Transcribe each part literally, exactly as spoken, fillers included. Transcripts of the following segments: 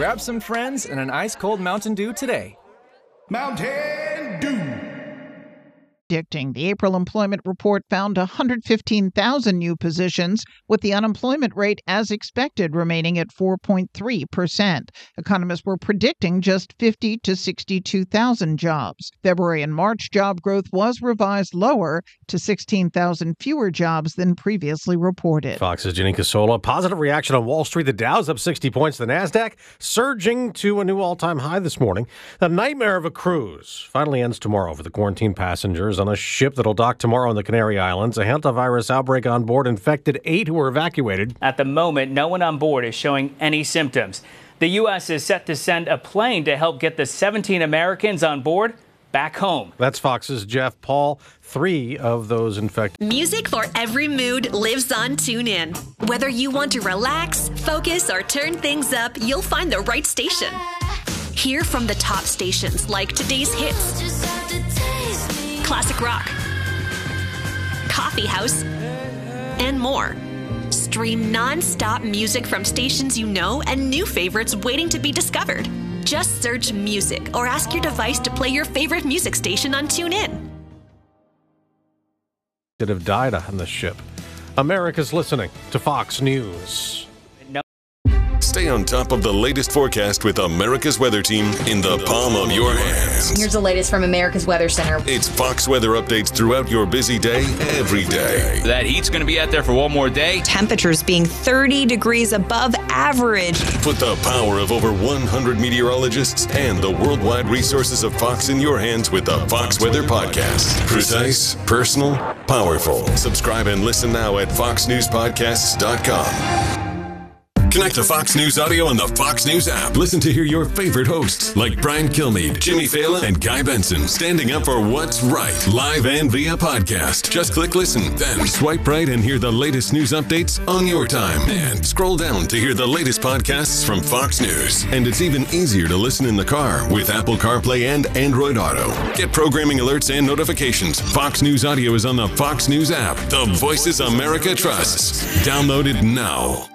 grab some friends and an ice-cold Mountain Dew today. Mountain Dew. Predicting. The April employment report found one hundred fifteen thousand new positions, with the unemployment rate, as expected, remaining at four point three percent. Economists were predicting just fifty to sixty-two thousand jobs. February and March job growth was revised lower to sixteen thousand fewer jobs than previously reported. Fox's Janine Casola. Positive reaction on Wall Street. The Dow's up sixty points. The NASDAQ surging to a new all-time high this morning. The nightmare of a cruise finally ends tomorrow for the quarantined passengers on a ship that'll dock tomorrow on the Canary Islands. A hantavirus outbreak on board infected eight who were evacuated. At the moment, no one on board is showing any symptoms. The U S is set to send a plane to help get the seventeen Americans on board back home. That's Fox's Jeff Paul. Three of those infected. Music for every mood lives on TuneIn. Whether you want to relax, focus, or turn things up, you'll find the right station. Hear from the top stations like today's hits, classic rock, coffee house, and more. Stream non-stop music from stations you know and new favorites waiting to be discovered. Just search music or ask your device to play your favorite music station on TuneIn. That have died on the ship. America's listening to Fox News. Stay on top of the latest forecast with America's Weather Team in the palm of your hands. Here's the latest from America's Weather Center. It's Fox weather updates throughout your busy day, every day. That heat's going to be out there for one more day. Temperatures being thirty degrees above average. Put the power of over one hundred meteorologists and the worldwide resources of Fox in your hands with the Fox Weather Podcast. Precise, personal, powerful. Subscribe and listen now at fox news podcasts dot com. Connect to Fox News Audio on the Fox News app. Listen to hear your favorite hosts like Brian Kilmeade, Jimmy Fallon, and Guy Benson standing up for what's right, live and via podcast. Just click listen, then swipe right and hear the latest news updates on your time. And scroll down to hear the latest podcasts from Fox News. And it's even easier to listen in the car with Apple CarPlay and Android Auto. Get programming alerts and notifications. Fox News Audio is on the Fox News app. The voices America trusts. Download it now.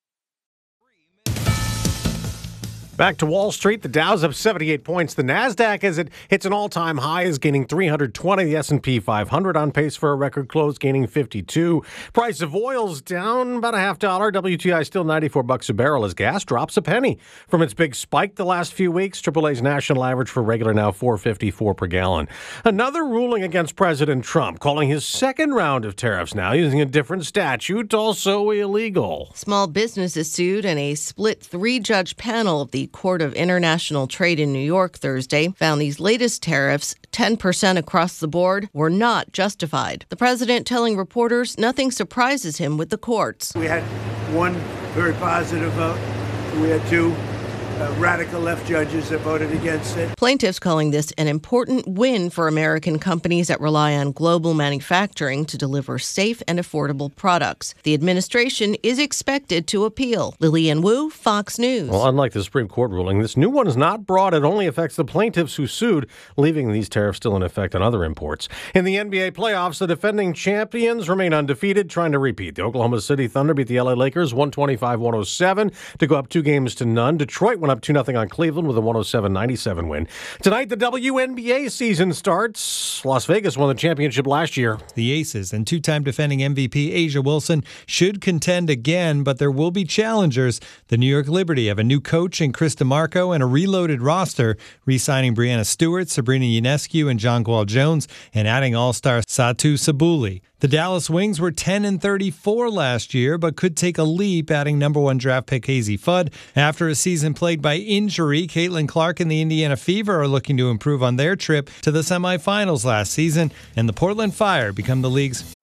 Back to Wall Street. The Dow's up seventy-eight points. The NASDAQ, as it hits an all-time high, is gaining three hundred twenty. The S and P five hundred on pace for a record close, gaining fifty-two. Price of oil's down about a half dollar. W T I still ninety-four bucks a barrel as gas drops a penny from its big spike the last few weeks. triple A's national average for regular now four fifty-four per gallon. Another ruling against President Trump, calling his second round of tariffs now using a different statute, also illegal. Small businesses sued, and a split three-judge panel of the Court of International Trade in New York Thursday found these latest tariffs, ten percent across the board, were not justified. The president telling reporters nothing surprises him with the courts. We had one very positive vote. We had two uh, radical left judges that voted against it. Plaintiffs calling this an important win for American companies that rely on global manufacturing to deliver safe and affordable products. The administration is expected to appeal. Lillian Wu, Fox News. Well, unlike the Supreme Court ruling, this new one is not broad. It only affects the plaintiffs who sued, leaving these tariffs still in effect on other imports. In the N B A playoffs, the defending champions remain undefeated, trying to repeat. The Oklahoma City Thunder beat the L A Lakers one twenty-five one oh seven to go up two games to none. Detroit went up two nothing on Cleveland with a one oh seven ninety-seven win. Tonight, the W N B A season starts. Las Vegas won the championship last year. The Aces and two-time defending M V P A'ja Wilson should contend again, but there will be challengers. The New York Liberty have a new coach in Chris DeMarco and a reloaded roster, re-signing Brianna Stewart, Sabrina Ionescu, and Jonquel Jones, and adding all-star Satu Sabuli. The Dallas Wings were ten and thirty-four last year, but could take a leap, adding number one draft pick Hazy Fudd. After a season plagued by injury, Caitlin Clark and the Indiana Fever are looking to improve on their trip to the semifinals last season, and the Portland Fire become the league's